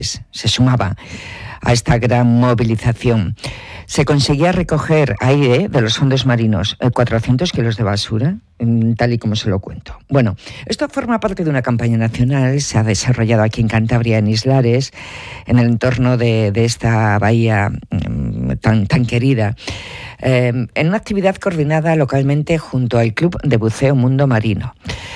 se sumaba a esta gran movilización. Se conseguía recoger aire de los fondos marinos, 400 kilos de basura, tal y como se lo cuento. Bueno, esto forma parte de una campaña nacional, se ha desarrollado aquí en Cantabria, en Islares, en el entorno de esta bahía tan querida, en una actividad coordinada localmente junto al Club de Buceo Mundo Marino.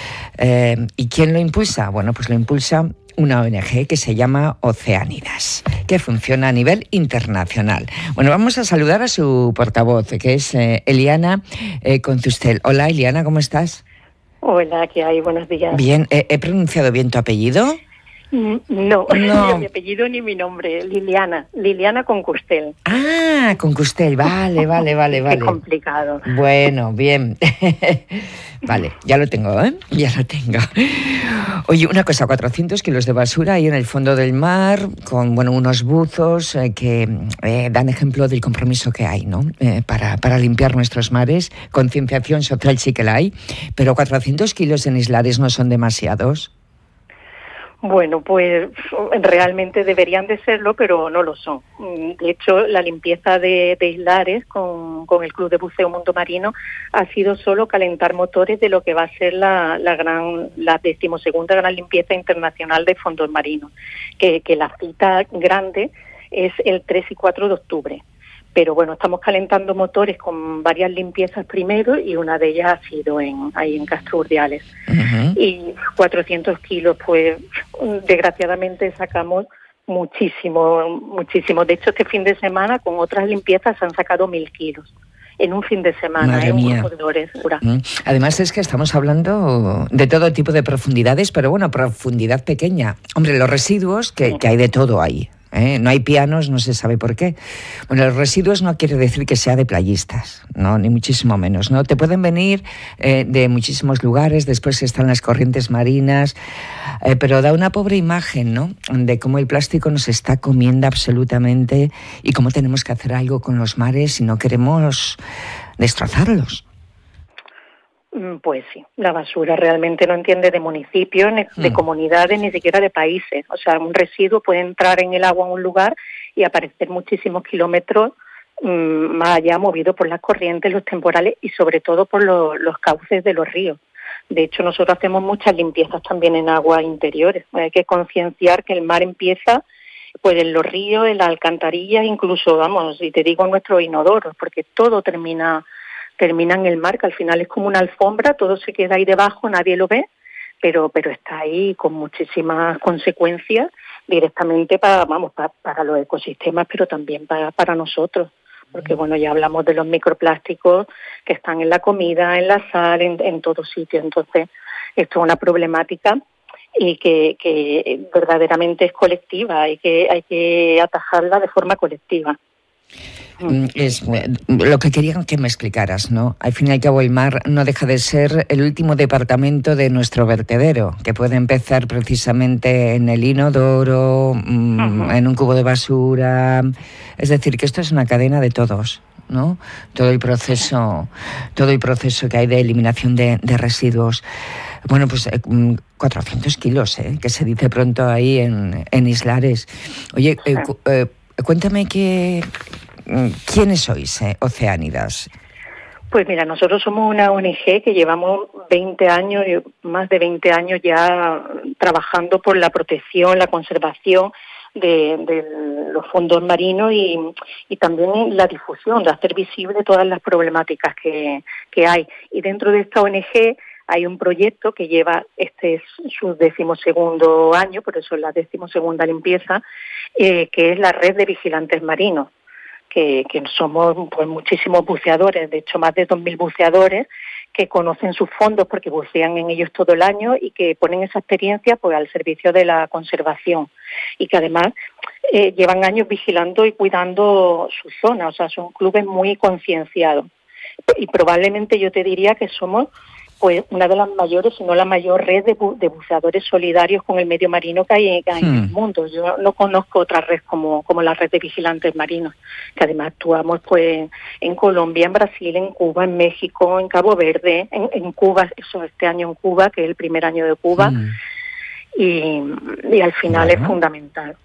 ¿Y quién lo impulsa? Bueno, pues lo impulsa una ONG que se llama Oceánidas, que funciona a nivel internacional. Bueno, vamos a saludar a su portavoz, que es Eliana Concustel. Hola, Eliana, ¿cómo estás? Hola, ¿qué hay? Buenos días. Bien, ¿he pronunciado bien tu apellido? No, ni mi apellido ni mi nombre, Liliana Concustel. Ah, Concustel, vale. Qué complicado. Bueno, bien. Vale, ya lo tengo, ¿eh? Ya lo tengo. Oye, una cosa, 400 kilos de basura ahí en el fondo del mar, con unos buzos que dan ejemplo del compromiso que hay, ¿no? Para limpiar nuestros mares. Concienciación social sí que la hay, pero 400 kilos en Islares no son demasiados. Bueno, pues realmente deberían de serlo, pero no lo son. De hecho, la limpieza de Islares con el Club de Buceo Mundo Marino ha sido solo calentar motores de lo que va a ser la 12ª gran limpieza internacional de fondos marinos, que la cita grande es el 3 y 4 de octubre. Pero bueno, estamos calentando motores con varias limpiezas primero y una de ellas ha sido ahí en Castro Urdiales. Uh-huh. Y 400 kilos, pues desgraciadamente sacamos muchísimo. De hecho, este fin de semana con otras limpiezas se han sacado 1.000 kilos. En un fin de semana, Madre mía. Un grupo de horas. Además es que estamos hablando de todo tipo de profundidades, pero bueno, profundidad pequeña. Hombre, los residuos, que hay de todo ahí. No hay pianos, no se sabe por qué. Bueno, los residuos no quiere decir que sea de playistas, no, ni muchísimo menos, ¿no? Te pueden venir de muchísimos lugares, después están las corrientes marinas, pero da una pobre imagen, ¿no?, de cómo el plástico nos está comiendo absolutamente y cómo tenemos que hacer algo con los mares si no queremos destrozarlos. Pues sí, la basura realmente no entiende de municipios, de comunidades, ni siquiera de países. O sea, un residuo puede entrar en el agua en un lugar y aparecer muchísimos kilómetros más allá, movido por las corrientes, los temporales y sobre todo por los cauces de los ríos. De hecho, nosotros hacemos muchas limpiezas también en aguas interiores. Hay que concienciar que el mar empieza pues en los ríos, en las alcantarillas, incluso, vamos, y te digo, nuestros inodoros, porque todo termina en el mar, que al final es como una alfombra, todo se queda ahí debajo, nadie lo ve, pero está ahí con muchísimas consecuencias directamente para los ecosistemas, pero también para nosotros, porque bueno, ya hablamos de los microplásticos que están en la comida, en la sal, en todo sitio. Entonces, esto es una problemática y que verdaderamente es colectiva, hay que atajarla de forma colectiva. Es lo que quería que me explicaras, ¿no? Al fin y al cabo el mar no deja de ser el último departamento de nuestro vertedero, que puede empezar precisamente en el inodoro, en un cubo de basura. Es decir, que esto es una cadena de todos, ¿no? Todo el proceso que hay de eliminación de residuos. Bueno, pues 400 kilos, que se dice pronto ahí en Islares. Oye, cuéntame ¿quiénes sois, Oceánidas? Pues mira, nosotros somos una ONG que llevamos 20 años, más de 20 años ya trabajando por la protección, la conservación de los fondos marinos y también la difusión, de hacer visible todas las problemáticas que hay. Y dentro de esta ONG hay un proyecto que lleva, este es su 12º año, por eso es la 12ª limpieza, que es la red de vigilantes marinos. Que somos pues muchísimos buceadores, de hecho más de 2.000 buceadores que conocen sus fondos porque bucean en ellos todo el año y que ponen esa experiencia pues al servicio de la conservación y que además llevan años vigilando y cuidando su zona, o sea, son clubes muy concienciados y probablemente yo te diría que somos pues una de las mayores, si no la mayor red de buceadores solidarios con el medio marino que hay en el mundo. Yo no conozco otra red como la red de vigilantes marinos, que además actuamos pues en Colombia, en Brasil, en Cuba, en México, en Cabo Verde, en Cuba, este año en Cuba, que es el primer año de Cuba, y al final es fundamental.